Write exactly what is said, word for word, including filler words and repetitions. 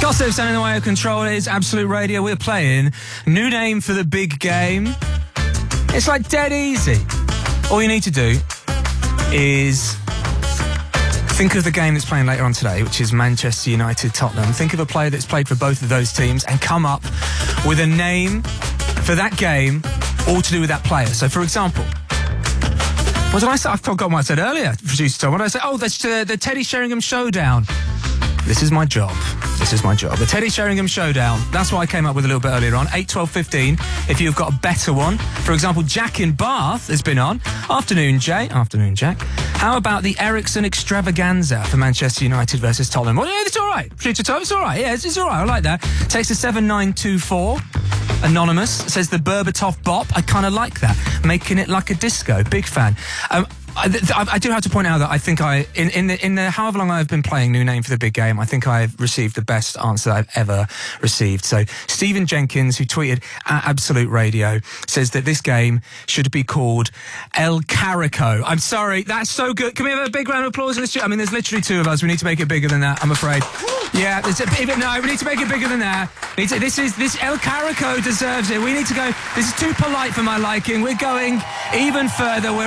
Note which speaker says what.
Speaker 1: Gossip standing in the way of control. It is Absolute Radio. We're playing new name for the big game. It's like dead easy. All you need to do is think of the game that's playing later on today, which is Manchester United Tottenham. Think of a player that's played for both of those teams and come up with a name for that game, all to do with that player. So, for example, what did I say? I forgot what I said earlier, producer Tom. What did I say? Oh, that's uh, the Teddy Sheringham Showdown. This is my job. This is my job. The Teddy Sheringham Showdown. That's what I came up with a little bit earlier on. eight, twelve, fifteen. If you've got a better one. For example, Jack in Bath has been on. Afternoon, Jay. Afternoon, Jack. How about the Ericsson Extravaganza for Manchester United versus Tottenham? Well, yeah, it's all right. Producer Tom, it's all right. Yeah, it's, it's all right. I like that. Takes to seven nine two four. Anonymous says the Berbatov bop. I kind of like that. Making it like a disco. Big fan. Um, I, I, I do have to point out that I think I, in, in the in the however long I've been playing New Name for the Big Game, I think I've received the best answer I've ever received. So Stephen Jenkins, who tweeted at Absolute Radio, says that this game should be called El Carico. I'm sorry, that's so good. Can we have a big round of applause in the studio? I mean, there's literally two of us. We need to make it bigger than that, I'm afraid. Yeah, there's a, even, no, we need to make it bigger than that. To, this is this El Carico deserves it. We need to go. This is too polite for my liking. We're going even further. We're